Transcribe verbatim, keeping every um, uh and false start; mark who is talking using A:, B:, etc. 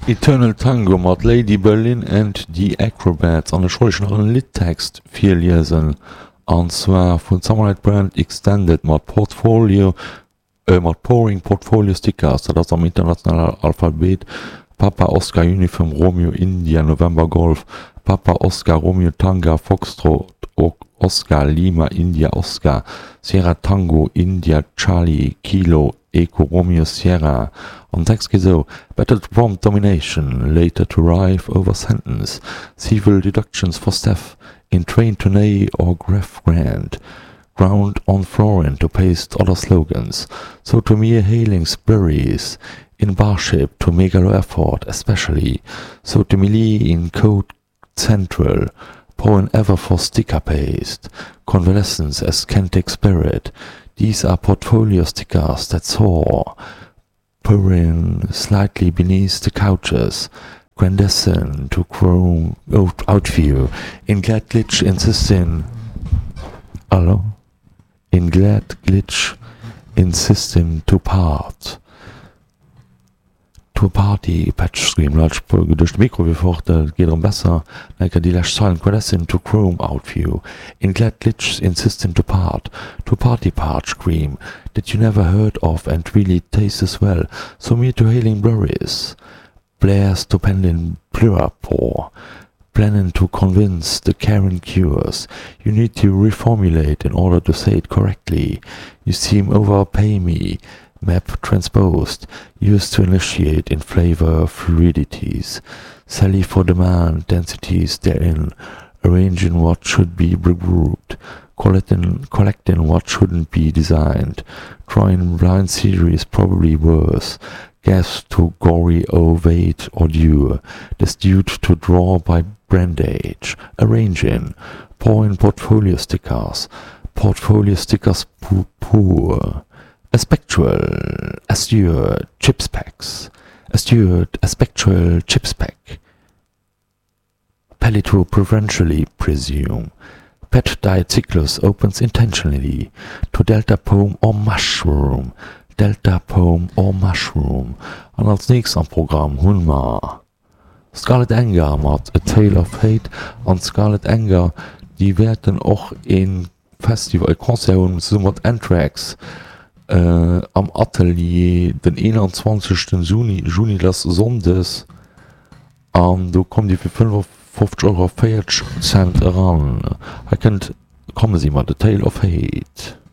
A: Eternal Tango mat Lady Berlin and die Acrobats an der schoneren Littext vier lesen anwer vun Summerlight Brand Extended mat Portfolio äh, mat Pouring Portfolio Stickers, dat am internationaler Alphabet Papa Oscar Uniform Romeo India November Golf Papa Oscar Romeo Tanga Foxtrot Oscar Lima India Oscar Sierra Tango India Charlie Kilo Eco Romeo Sierra. On text geht so: Battle to prompt domination, later to arrive over sentence, civil deductions for staff, in train to nay or graph grand, ground on florin to paste other slogans, so to mere hailing spurries, in barship to megalo effort especially, so to melee in code central, poem ever for sticker paste, convalescence as Kentic spirit. These are portfolio stickers that soar, purring slightly beneath the couches, grandescent to chrome out, outview, in glad glitch insisting, hello? In glad glitch insisting to part. To party patch screen large durch das Mikro wie fort geht um besser like die lash silent crescent to chrome outview in glad glitch insistent to part to party part scream that you never heard of and really tastes well so me to hailing blurries blares to pending plurapore planning to convince the Karen cures you need to reformulate in order to say it correctly you seem overpay me map transposed, used to initiate in flavor fluidities, Sally for demand densities therein, arranging what should be regrouped, collecting, collecting what shouldn't be designed, drawing blind series probably worse, gas to gory ovate or due, dispute to draw by brandage, arranging, pouring portfolio stickers, portfolio stickers poor, poor. A spectral, assured chips packs, assured a spectral chips pack. Palito preferentially presume. Pet diet cyclus opens intentionally to delta poem or mushroom, delta poem or mushroom. Und als nächstes am Programm hun ma Scarlet Anger mat A Tale of Hate und Scarlet Anger, die werden auch in Festival Konzern mit Anthrax Äh, am Atelier den einundzwanzigsten Juni Juni das Sondes an du kommt die für fünfundfünfzig Euro vierzig Cent ran. Er könnt kommen Sie mal The Tale of Hate.